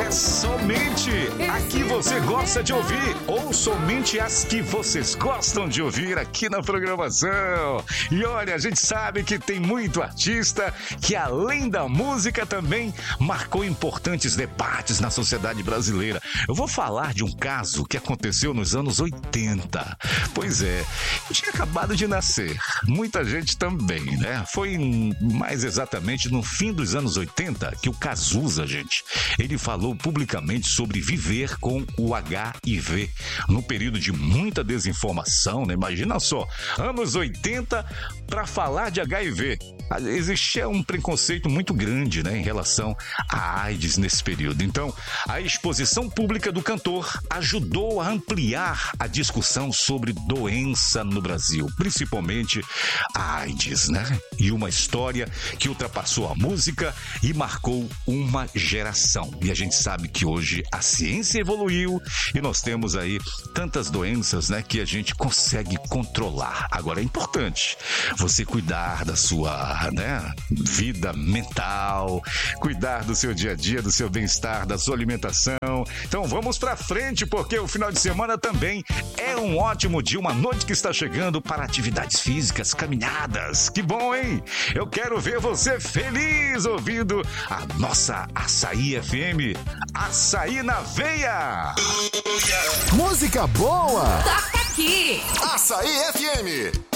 é somente a que você gosta de ouvir ou somente as que vocês gostam de ouvir aqui na programação. E olha, a gente sabe que tem muito artista que além da música também marcou importantes debates na sociedade brasileira. Eu vou falar de um caso que aconteceu nos anos 80. Pois é, eu tinha acabado de nascer. Muita gente também, né? Foi mais exatamente no fim dos anos 80 que o Cazuza, gente, ele falou publicamente sobre viver com o HIV. No período de muita desinformação, né? Imagina só, anos 80 para falar de HIV. Existia um preconceito muito grande, né, em relação à AIDS nesse período. Então, a exposição pública do cantor ajudou a ampliar a discussão sobre doença no Brasil, principalmente a AIDS, né? E uma história que ultrapassou a música e marcou uma geração. E a gente sabe que hoje a ciência evoluiu e nós temos aí tantas doenças, né, que a gente consegue controlar. Agora é importante você cuidar da sua, né, vida mental, cuidar do seu dia a dia, do seu bem-estar, da sua alimentação. Então vamos pra frente, porque o final de semana também é um ótimo dia, uma noite que está chegando para atividades físicas, caminhadas. Que bom, hein? Eu quero ver você feliz ouvindo a nossa Açaí FM. Açaí na veia! Música boa! Toca aqui! Açaí FM!